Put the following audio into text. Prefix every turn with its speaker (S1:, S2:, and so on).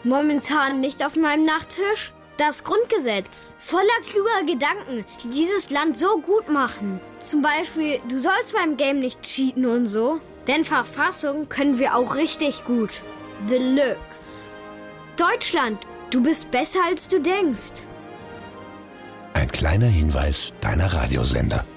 S1: Momentan nicht auf meinem Nachttisch. Das Grundgesetz. Voller kluger Gedanken, die dieses Land so gut machen. Zum Beispiel, du sollst beim Game nicht cheaten und so. Denn Verfassung können wir auch richtig gut. Deluxe. Deutschland, du bist besser als du denkst.
S2: Ein kleiner Hinweis deiner Radiosender.